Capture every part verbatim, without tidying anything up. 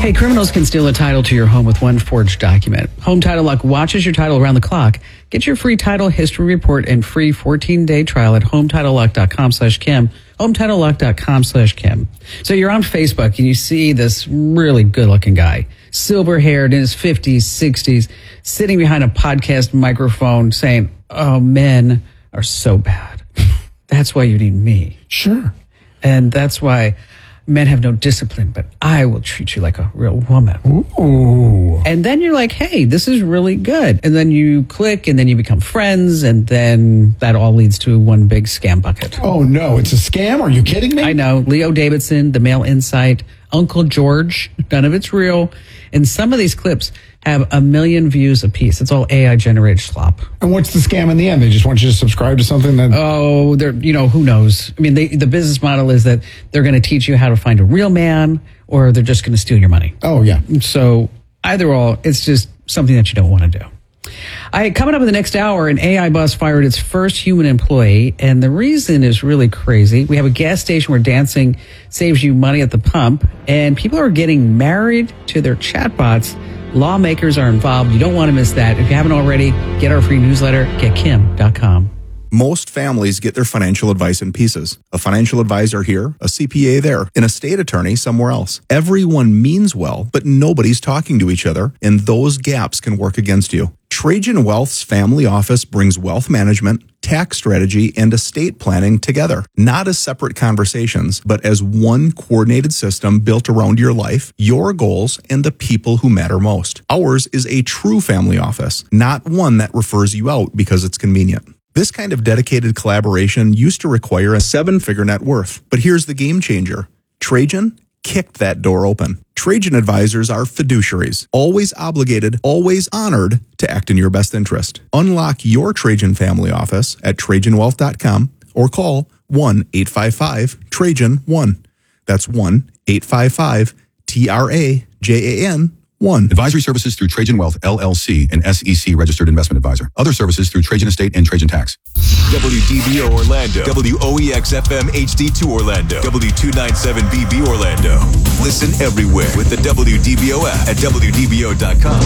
Hey, criminals can steal a title to your home with one forged document. Home Title Lock watches your title around the clock. Get your free title history report and free fourteen-day trial at hometitlelock.com slash Kim. hometitlelock.com slash Kim. So you're on Facebook and you see this really good-looking guy, silver-haired in his fifties, sixties, sitting behind a podcast microphone saying, oh, men are so bad. That's why you need me. Sure. And that's why men have no discipline, but I will treat you like a real woman. Ooh. And then you're like, hey, this is really good. And then you click and then you become friends. And then that all leads to one big scam bucket. Oh, no. It's a scam? Are you kidding me? I know. Leo Davidson, The Male Insight, Uncle George, none of it's real. And some of these clips have a million views apiece. It's all A I generated slop. And what's the scam in the end? They just want you to subscribe to something that... Oh, they're, you know, who knows? I mean, they, the business model is that they're going to teach you how to find a real man, or they're just going to steal your money. Oh, yeah. So either or, it's just something that you don't want to do. All right, coming up in the next hour, an A I bus fired its first human employee, and the reason is really crazy. We have a gas station where dancing saves you money at the pump, and people are getting married to their chatbots. Lawmakers are involved. You don't want to miss that. If you haven't already, get our free newsletter, get kim dot com. Most families get their financial advice in pieces. A financial advisor here, a C P A there, an estate attorney somewhere else. Everyone means well, but nobody's talking to each other, and those gaps can work against you. Trajan Wealth's family office brings wealth management, tax strategy, and estate planning together, not as separate conversations, but as one coordinated system built around your life, your goals, and the people who matter most. Ours is a true family office, not one that refers you out because it's convenient. This kind of dedicated collaboration used to require a seven-figure net worth. But here's the game changer. Trajan kicked that door open. Trajan advisors are fiduciaries, always obligated, always honored to act in your best interest. Unlock your Trajan family office at trajan wealth dot com or call one eight five five Trajan one. That's one eight five five T R A J A N one. Advisory services through Trajan Wealth, L L C, an S E C registered investment advisor. Other services through Trajan Estate and Trajan Tax. W D B O Orlando, W O E X F M H D two Orlando, W two ninety-seven B B Orlando. Listen everywhere with the W D B O app at W D B O dot com.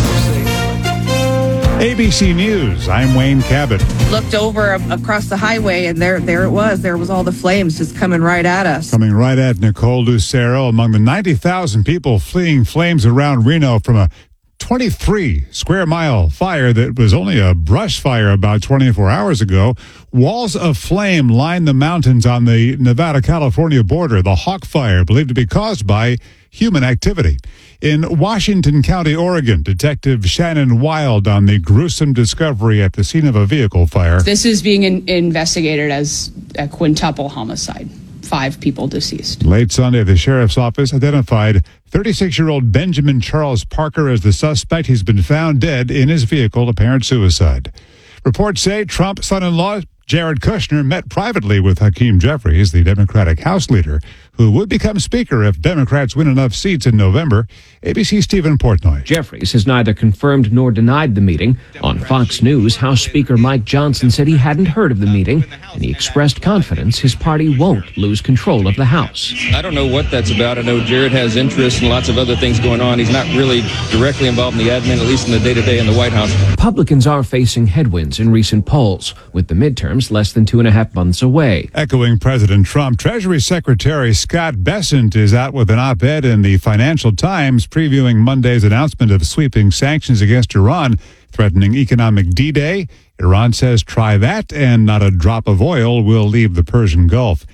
A B C News, I'm Wayne Cabot. Looked over across the highway, and there there it was. There was all the flames just coming right at us. Coming right at Nicole Lucero, among the ninety thousand people fleeing flames around Reno from a twenty-three square mile fire that was only a brush fire about twenty-four hours ago. Walls of flame line the mountains on the Nevada-California border. The Hawk Fire, believed to be caused by human activity. In Washington County, Oregon, Detective Shannon Wild on the gruesome discovery at the scene of a vehicle fire. This is being in- investigated as a quintuple homicide. Five people deceased. Late Sunday, the sheriff's office identified thirty-six-year-old Benjamin Charles Parker as the suspect. He's been found dead in his vehicle, apparent suicide. Reports say Trump's son-in-law, Jared Kushner, met privately with Hakeem Jeffries, the Democratic House leader, who would become Speaker if Democrats win enough seats in November. A B C's Stephen Portnoy. Jeffries has neither confirmed nor denied the meeting. On Fox News, House Speaker Mike Johnson said he hadn't heard of the meeting, and he expressed confidence his party won't lose control of the House. I don't know what that's about. I know Jared has interest in lots of other things going on. He's not really directly involved in the admin, at least in the day-to-day in the White House. Republicans are facing headwinds in recent polls, with the midterms less than two and a half months away. Echoing President Trump, Treasury Secretary Scott Bessent is out with an op-ed in the Financial Times previewing Monday's announcement of sweeping sanctions against Iran, threatening economic D-Day. Iran says try that and not a drop of oil will leave the Persian Gulf.